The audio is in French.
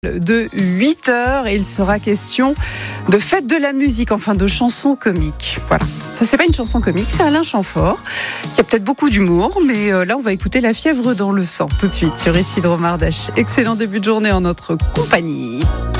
De 8h et il sera question de fête de la musique, enfin de chansons comiques. Voilà, ça c'est pas une chanson comique, c'est Alain Chamfort qui a peut-être beaucoup d'humour, mais là on va écouter La fièvre dans le sang tout de suite sur Isidro Mardache. Excellent début de journée en notre compagnie.